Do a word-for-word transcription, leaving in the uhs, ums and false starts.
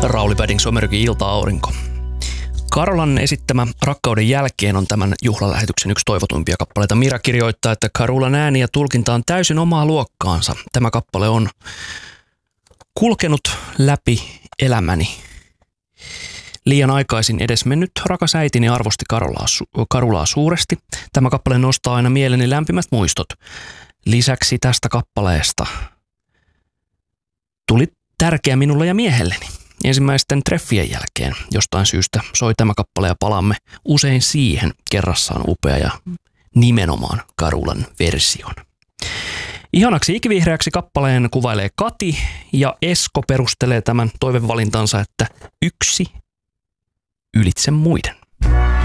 Rauli Paddings, Amerikin ilta-aurinko. Carolan esittämä Rakkauden jälkeen on tämän juhlalähetyksen yksi toivotuimpia kappaleita. Mira kirjoittaa, että Carolan ääni ja tulkinta on täysin omaa luokkaansa. Tämä kappale on kulkenut läpi elämäni. Liian aikaisin edesmennyt rakas äitini arvosti Karolaa, Karulaa suuresti. Tämä kappale nostaa aina mieleni lämpimät muistot. Lisäksi tästä kappaleesta tuli tärkeä minulle ja miehelleni. Ensimmäisten treffien jälkeen jostain syystä soi tämä kappale ja palaamme usein siihen. Kerrassaan upea ja nimenomaan Carolan version. Ihanaksi ikivihreäksi kappaleen kuvailee Kati ja Esko perustelee tämän toivevalintansa, että yksi ylitse muiden.